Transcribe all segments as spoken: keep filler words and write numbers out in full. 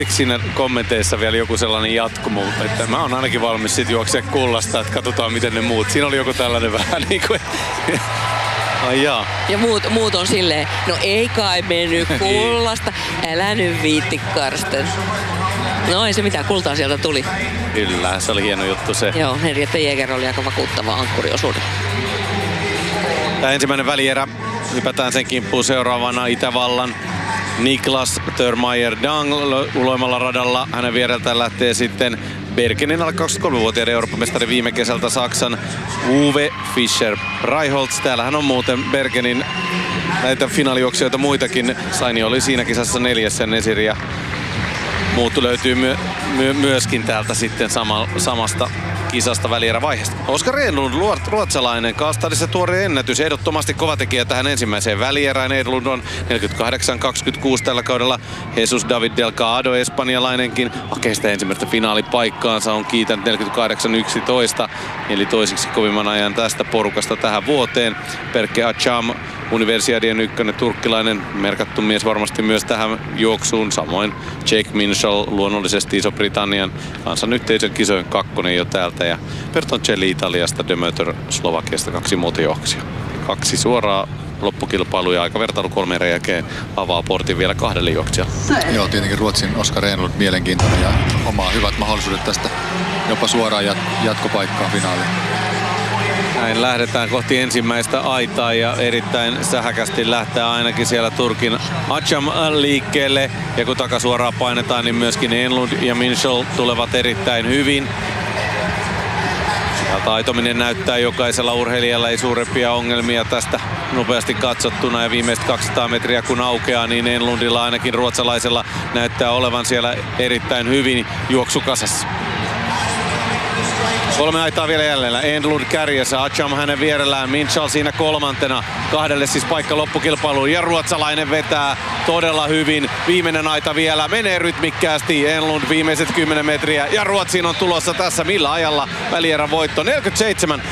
Siinä kommenteissa vielä joku sellainen jatkumo, että mä oon ainakin valmis sit juokseen kullasta, että katsotaan miten ne muut. Siinä oli joku tällainen vähän niin kuin... Ai jaa. Ja muut, muut on silleen, no ei kai mennyt kullasta, älä nyt viitti Karsten. No ei se mitään, kultaa sieltä tuli. Kyllä, se oli hieno juttu se. Joo, Henriette Jäger oli aika vakuuttava ankkuriosuuden. Tämä ensimmäinen välierä, hypätään sen kimppuun seuraavana Itävallan Niklas Törmaier-Dang uloimalla radalla. Hänen viereltään lähtee sitten Bergenin alle kaksikymmentäkolmevuotiaiden Eurooppa-mestari viime kesältä Saksan Uwe Fischer-Reiholtz. Täällähän on muuten Bergenin näitä finaalijuoksijoita muitakin. Saini oli siinä kisassa neljässä, Nesiri ja muut löytyy my- my- myöskin täältä sitten sama- samasta kisasta välierävaiheesta. Oskar Enlund, ruotsalainen, Karlstadissa tuore ennätys. Ehdottomasti kovatekijä tähän ensimmäiseen välierään. Enlund on neljäkymmentäkahdeksan kaksikymmentäkuusi tällä kaudella. Jesus David Delgado, espanjalainenkin, hakee sitä ensimmäistä finaalipaikkaansa. On kiitänyt neljäkymmentäkahdeksan yksitoista, eli toisiksi kovimman ajan tästä porukasta tähän vuoteen. Perke Acam, Universiadien ykkönen turkkilainen, merkattu mies varmasti myös tähän juoksuun. Samoin Jake Minshall, luonnollisesti Iso-Britannian kansanyhteisön kisojen kakkonen jo täältä. Ja Bertoncelli Italiasta, Demeter Slovakiasta, kaksi muuta juoksia. Kaksi suoraa loppukilpailuja, aika vertailu kolmeen jälkeen avaa portin vielä kahdelle juoksijalle. Joo, tietenkin Ruotsin Oskar Enlund mielenkiintoinen ja omaa hyvät mahdollisuudet tästä jopa suoraan jat- jatkopaikkaan finaaliin. Näin lähdetään kohti ensimmäistä aitaa ja erittäin sähäkästi lähtee ainakin siellä Turkin Acam liikkeelle. Ja kun takasuoraan painetaan, niin myöskin Enlund ja Minshall tulevat erittäin hyvin. Ja taitominen näyttää jokaisella urheilijalla, ei suurempia ongelmia tästä nopeasti katsottuna. Ja viimeiset kaksisataa metriä kun aukeaa, niin Enlundilla ainakin ruotsalaisella näyttää olevan siellä erittäin hyvin juoksukasassa. Kolme aitaa vielä jäljellä. Enlund kärjessä, Acam hänen vierellään, Minshall siinä kolmantena. Kahdelle siis paikka loppukilpailuun ja ruotsalainen vetää todella hyvin. Viimeinen aita vielä, menee rytmikkäästi. Enlund viimeiset kymmenen metriä ja Ruotsiin on tulossa tässä millä ajalla välierän voitto. neljäkymmentäseitsemän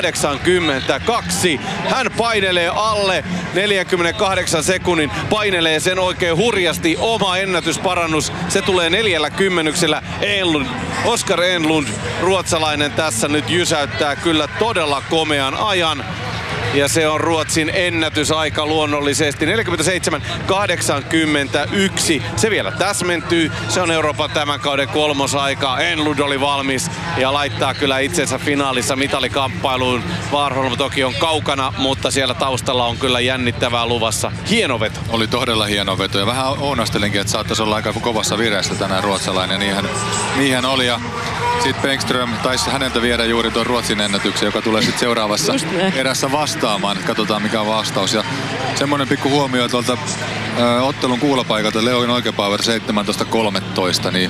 kahdeksankymmentäkaksi. Hän painelee alle neljänkymmenenkahdeksan sekunnin. Painelee sen oikein hurjasti. Oma ennätysparannus. Se tulee neljällä kymmenyksellä. Enlund, Oskar Enlund, ruotsalainen tässä nyt jysäyttää kyllä todella komean ajan. Ja se on Ruotsin ennätysaika luonnollisesti. neljäkymmentäseitsemän kahdeksankymmentäyksi. Se vielä täsmentyy. Se on Euroopan tämän kauden kolmosaika. Enlund oli valmis ja laittaa kyllä itsensä finaalissa mitalikamppailuun. Warholm toki on kaukana, mutta siellä taustalla on kyllä jännittävää luvassa. Hieno veto. Oli todella hieno veto ja vähän ounastelinkin, että saattaisi olla aika kovassa vireessä tänään ruotsalainen. Niinhän, niinhän oli ja sitten Bengström taisi häneltä viedä juuri tuon Ruotsin ennätyksen, joka tulee sitten seuraavassa erässä vastaamaan. Katsotaan mikä on vastaus. Ja semmoinen pikku huomio tuolta ö, ottelun kuulapaikalta Leon Oikepower seitsemäntoista kolmetoista, niin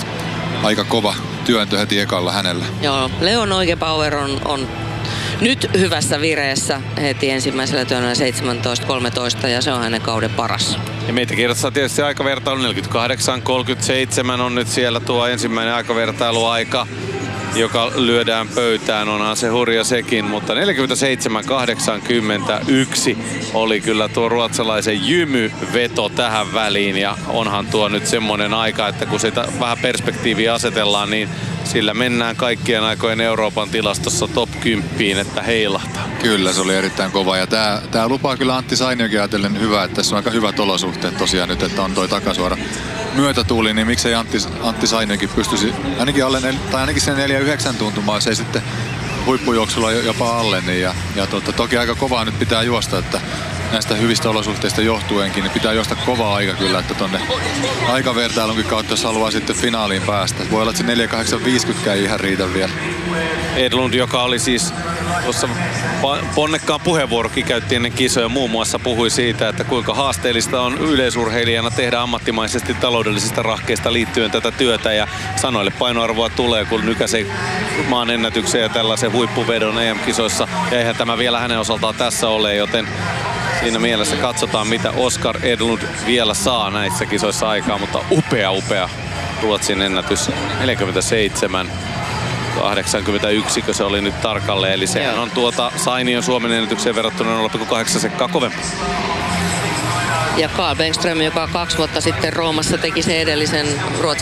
aika kova työntö heti ekalla hänellä. Joo, Leon Oikepower on, on nyt hyvässä vireessä heti ensimmäisellä työnnöllä seitsemäntoista kolmetoista ja se on hänen kauden paras. Ja meitä kirjoittaa tietysti aikavertailu neljäkymmentäkahdeksan kolmekymmentäseitsemän on nyt siellä tuo ensimmäinen aikavertailuaika, joka lyödään pöytään. Onhan se hurja sekin, mutta neljäkymmentäseitsemän kahdeksankymmentäyksi oli kyllä tuo ruotsalaisen jymyveto tähän väliin. Ja onhan tuo nyt semmoinen aika, että kun sitä vähän perspektiiviä asetellaan, niin sillä mennään kaikkien aikojen Euroopan tilastossa top kymmenen, että heilahtaa. Kyllä, se oli erittäin kova. Ja tää, tää lupaa kyllä Antti Sainiokin ajatellen hyvää, että tässä on aika hyvät olosuhteet tosiaan nyt, että on toi takasuora myötätuuli, niin miksei Antti, Antti Sainiokin pystyisi ainakin, alle, tai ainakin sen neljä yhdeksän tuntumaan, se ei sitten huippujuoksulla jopa alle. Niin ja, ja totta, toki aika kovaa nyt pitää juosta, että näistä hyvistä olosuhteista johtuenkin, niin pitää juosta kovaa aika kyllä, että tonne aikavertailunkin kautta, jos haluaa sitten finaaliin päästä. Voi olla, että se neljä kahdeksan viisikymmentä ei ihan riitä vielä. Edlund, joka oli siis tuossa ponnekkaan puheenvuorokin käytti ennen kisoja, muun muassa puhui siitä, että kuinka haasteellista on yleisurheilijana tehdä ammattimaisesti taloudellisista rahkeista liittyen tätä työtä, ja sanoille painoarvoa tulee, kun nykäsee maan ennätykseen ja tällaisen huippuvedon E M-kisoissa, ja eihän tämä vielä hänen osaltaan tässä ole, joten siinä mielessä katsotaan, mitä Oskar Edlund vielä saa näissä kisoissa aikaa, mutta upea, upea Ruotsin ennätys neljäkymmentäseitsemän kahdeksankymmentäyksi, kun se oli nyt tarkalleen. Eli sehän on tuota Sainion Suomen ennätykseen verrattuna nolla pilkku kahdeksan sekkaa kovempi. Ja Carl Bengström, joka kaksi vuotta sitten Roomassa teki sen edellisen Ruotsin